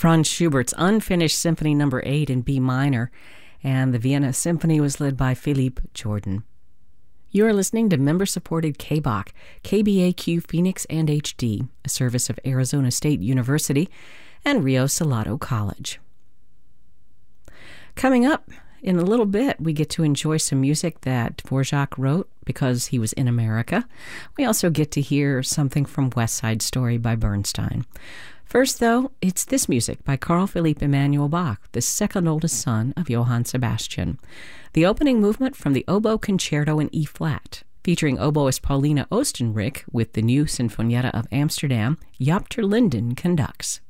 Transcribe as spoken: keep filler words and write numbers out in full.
Franz Schubert's unfinished Symphony Number eight in B minor, and the Vienna Symphony was led by Philippe Jordan. You are listening to member-supported K B O C, K B A Q Phoenix and H D, a service of Arizona State University and Rio Salado College. Coming up in a little bit, we get to enjoy some music that Dvorak wrote because he was in America. We also get to hear something from West Side Story by Bernstein. First, though, it's this music by Carl Philipp Emanuel Bach, the second oldest son of Johann Sebastian. The opening movement from the Oboe Concerto in E-flat, featuring oboist Paulina Oostenrijk with the new Sinfonietta of Amsterdam, Jaap ter Linden conducts.